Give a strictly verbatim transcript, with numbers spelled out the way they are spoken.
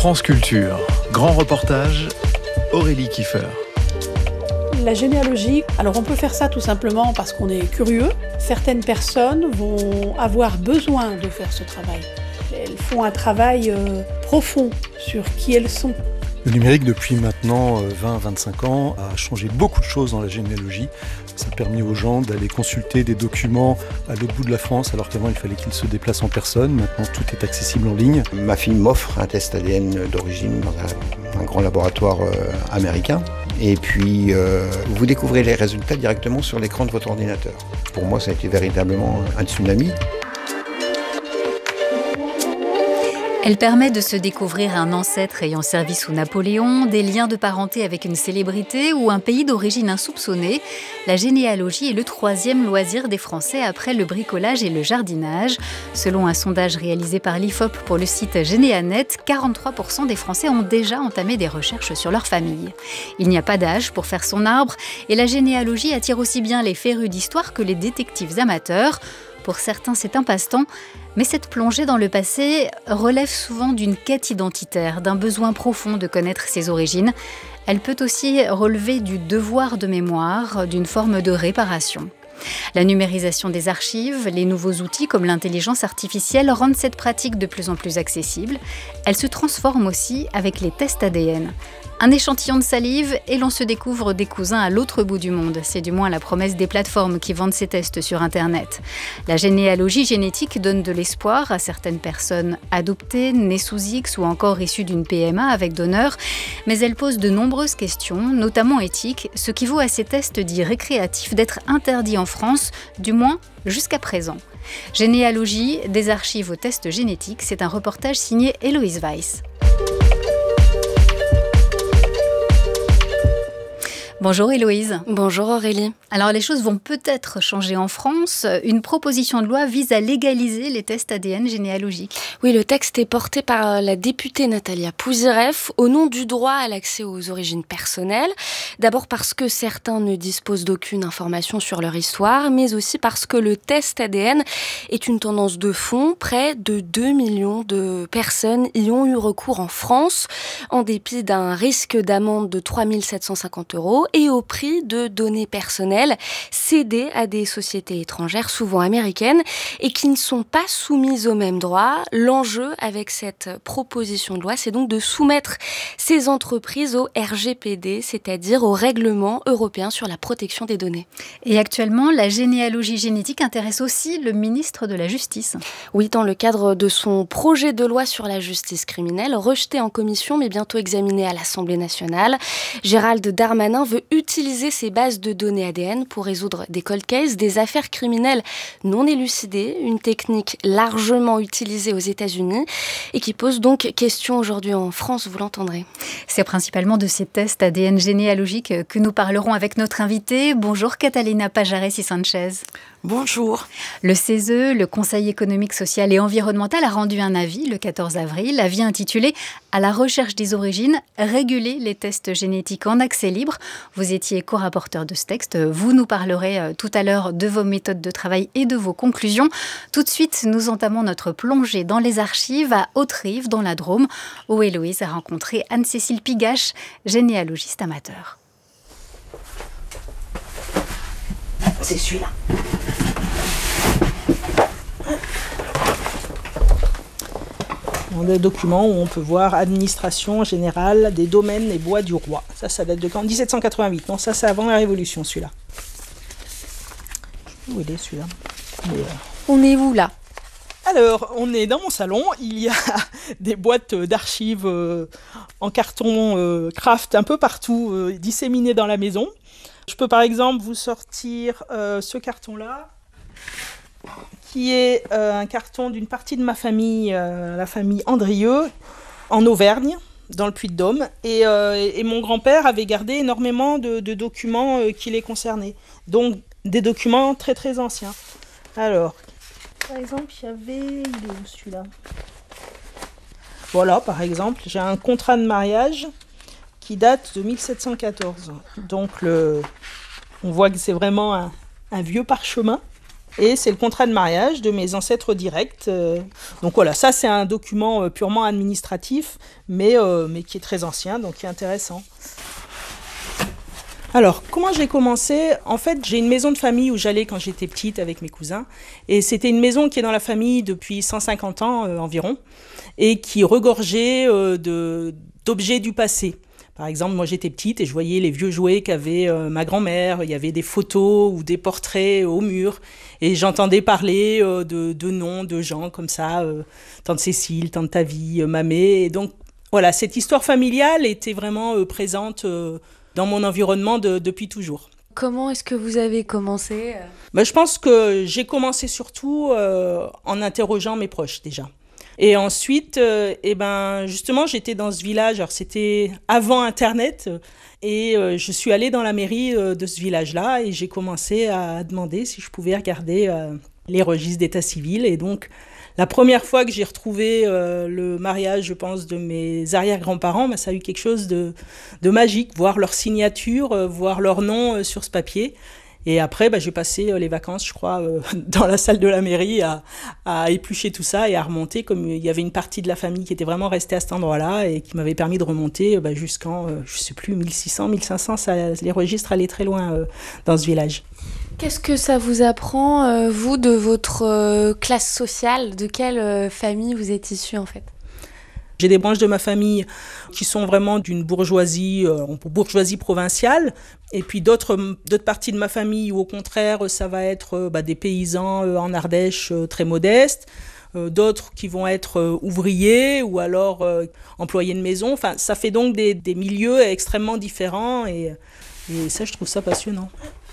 France Culture, grand reportage, Aurélie Kiefer. La généalogie, alors on peut faire ça tout simplement parce qu'on est curieux. Certaines personnes vont avoir besoin de faire ce travail. Elles font un travail euh, profond sur qui elles sont. Le numérique, depuis maintenant vingt à vingt-cinq ans, a changé beaucoup de choses dans la généalogie. Ça a permis aux gens d'aller consulter des documents à l'autre bout de la France, alors qu'avant il fallait qu'ils se déplacent en personne. Maintenant, tout est accessible en ligne. Ma fille m'offre un test A D N d'origine dans un, un grand laboratoire euh, américain. Et puis, euh, vous découvrez les résultats directement sur l'écran de votre ordinateur. Pour moi, ça a été véritablement un tsunami. Elle permet de se découvrir un ancêtre ayant servi sous Napoléon, des liens de parenté avec une célébrité ou un pays d'origine insoupçonné. La généalogie est le troisième loisir des Français après le bricolage et le jardinage. Selon un sondage réalisé par l'I F O P pour le site Généanet, quarante-trois pour cent des Français ont déjà entamé des recherches sur leur famille. Il n'y a pas d'âge pour faire son arbre et la généalogie attire aussi bien les férus d'histoire que les détectives amateurs. Pour certains, c'est un passe-temps, mais cette plongée dans le passé relève souvent d'une quête identitaire, d'un besoin profond de connaître ses origines. Elle peut aussi relever du devoir de mémoire, d'une forme de réparation. La numérisation des archives, les nouveaux outils comme l'intelligence artificielle rendent cette pratique de plus en plus accessible. Elle se transforme aussi avec les tests A D N. Un échantillon de salive et l'on se découvre des cousins à l'autre bout du monde. C'est du moins la promesse des plateformes qui vendent ces tests sur Internet. La généalogie génétique donne de l'espoir à certaines personnes adoptées, nées sous X ou encore issues d'une P M A avec donneur. Mais elle pose de nombreuses questions, notamment éthiques, ce qui vaut à ces tests dits récréatifs d'être interdits en France, du moins jusqu'à présent. Généalogie, des archives aux tests génétiques, c'est un reportage signé Héloïse Weiss. Bonjour Héloïse. Bonjour Aurélie. Alors les choses vont peut-être changer en France. Une proposition de loi vise à légaliser les tests A D N généalogiques. Oui, le texte est porté par la députée Natalia Pouzyreff au nom du droit à l'accès aux origines personnelles. D'abord parce que certains ne disposent d'aucune information sur leur histoire, mais aussi parce que le test A D N est une tendance de fond. Près de deux millions de personnes y ont eu recours en France, en dépit d'un risque d'amende de trois mille sept cent cinquante euros. Et au prix de données personnelles cédées à des sociétés étrangères, souvent américaines, et qui ne sont pas soumises aux mêmes droits. L'enjeu avec cette proposition de loi, c'est donc de soumettre ces entreprises au R G P D, c'est-à-dire au règlement européen sur la protection des données. Et actuellement, la généalogie génétique intéresse aussi le ministre de la Justice. Oui, dans le cadre de son projet de loi sur la justice criminelle, rejeté en commission mais bientôt examiné à l'Assemblée nationale, Gérald Darmanin veut utiliser ces bases de données A D N pour résoudre des cold cases, des affaires criminelles non élucidées, une technique largement utilisée aux États-Unis et qui pose donc question aujourd'hui en France, vous l'entendrez. C'est principalement de ces tests A D N généalogiques que nous parlerons avec notre invitée. Bonjour Catalina Pajares y Sanchez. Bonjour. Le C E S E, le Conseil économique, social et environnemental, a rendu un avis le quatorze avril, avis intitulé « À la recherche des origines, réguler les tests génétiques en accès libre ». Vous étiez co-rapporteur de ce texte. Vous nous parlerez tout à l'heure de vos méthodes de travail et de vos conclusions. Tout de suite, nous entamons notre plongée dans les archives à Haute-Rive, dans la Drôme, où Héloïse a rencontré Anne-Cécile Pigache, généalogiste amateur. C'est celui-là. On a des documents où on peut voir administration générale des domaines et bois du roi. Ça, ça date de quand ? dix-sept cent quatre-vingt-huit. Non, ça, c'est avant la Révolution, celui-là. Où il est, celui-là ? Mais, euh... On est où, là ? Alors, on est dans mon salon. Il y a des boîtes d'archives euh, en carton euh, craft un peu partout, euh, disséminées dans la maison. Je peux, par exemple, vous sortir euh, ce carton-là, qui est euh, un carton d'une partie de ma famille, euh, la famille Andrieux, en Auvergne, dans le Puy-de-Dôme. Et, euh, et mon grand-père avait gardé énormément de, de documents euh, qui les concernaient. Donc, des documents très très anciens. Alors, par exemple, il y avait... Il est où celui-là ? Voilà, par exemple, j'ai un contrat de mariage qui date de mille sept cent quatorze. Donc, le... on voit que c'est vraiment un, un vieux parchemin. Et c'est le contrat de mariage de mes ancêtres directs. Donc voilà, ça c'est un document purement administratif, mais, euh, mais qui est très ancien, donc qui est intéressant. Alors, comment j'ai commencé ? En fait, j'ai une maison de famille où j'allais quand j'étais petite avec mes cousins. Et c'était une maison qui est dans la famille depuis cent cinquante ans euh, environ, et qui regorgeait euh, de, d'objets du passé. Par exemple, moi j'étais petite et je voyais les vieux jouets qu'avait euh, ma grand-mère. Il y avait des photos ou des portraits au mur. Et j'entendais parler euh, de, de noms de gens comme ça, euh, tante Cécile, tante Tavie, euh, Mamé. Et donc voilà, cette histoire familiale était vraiment euh, présente euh, dans mon environnement de, depuis toujours. Comment est-ce que vous avez commencé ? Ben, je pense que j'ai commencé surtout euh, en interrogeant mes proches déjà. Et ensuite, euh, eh ben, justement, j'étais dans ce village, alors c'était avant Internet, et euh, je suis allée dans la mairie euh, de ce village-là et j'ai commencé à demander si je pouvais regarder euh, les registres d'état civil. Et donc, la première fois que j'ai retrouvé euh, le mariage, je pense, de mes arrière-grands-parents, ben, ça a eu quelque chose de, de magique, voir leur signature, euh, voir leur nom euh, sur ce papier. Et après, bah, j'ai passé les vacances, je crois, euh, dans la salle de la mairie à, à éplucher tout ça et à remonter, comme il y avait une partie de la famille qui était vraiment restée à cet endroit-là et qui m'avait permis de remonter bah, jusqu'en, euh, je ne sais plus, mille six cents, mille cinq cents, ça, les registres allaient très loin euh, dans ce village. Qu'est-ce que ça vous apprend, euh, vous, de votre euh, classe sociale ? De quelle euh, famille vous êtes issu, en fait ? J'ai des branches de ma famille qui sont vraiment d'une bourgeoisie, euh, bourgeoisie provinciale, et puis d'autres, d'autres parties de ma famille où au contraire ça va être euh, bah, des paysans euh, en Ardèche euh, très modestes, euh, d'autres qui vont être euh, ouvriers ou alors euh, employés de maison. Enfin, ça fait donc des, des milieux extrêmement différents et, et ça je trouve ça passionnant.